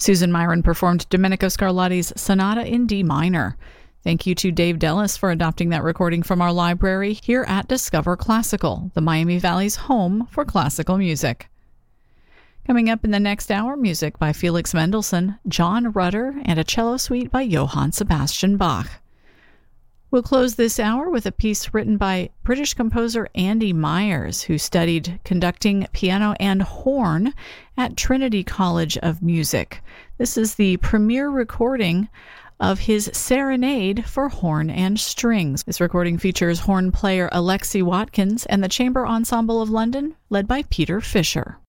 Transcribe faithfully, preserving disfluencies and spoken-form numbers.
Susan Myron performed Domenico Scarlatti's Sonata in D minor. Thank you to Dave Dellis for adopting that recording from our library here at Discover Classical, the Miami Valley's home for classical music. Coming up in the next hour, music by Felix Mendelssohn, John Rutter, and a cello suite by Johann Sebastian Bach. We'll close this hour with a piece written by British composer Andy Myers, who studied conducting piano and horn at Trinity College of Music. This is the premiere recording of his Serenade for Horn and Strings. This recording features horn player Alexi Watkins and the Chamber Ensemble of London, led by Peter Fisher.